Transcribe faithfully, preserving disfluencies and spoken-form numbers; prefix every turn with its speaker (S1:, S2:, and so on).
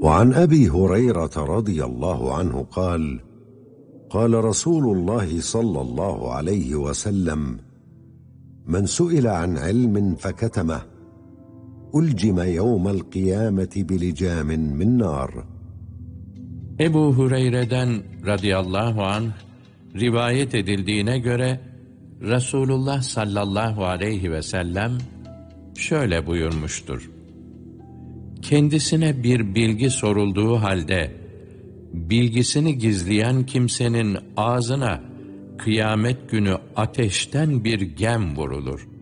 S1: وعن أبي هريرة رضي الله عنه قال قال رسول الله صلى الله عليه وسلم من سئل عن علم فكتمه ألجم يوم القيامة بلجام من نار.
S2: Ebu Hureyre'den radıyallahu anh rivayet edildiğine göre Resulullah sallallahu aleyhi ve sellem şöyle buyurmuştur: kendisine bir bilgi sorulduğu halde bilgisini gizleyen kimsenin ağzına kıyamet günü ateşten bir gem vurulur.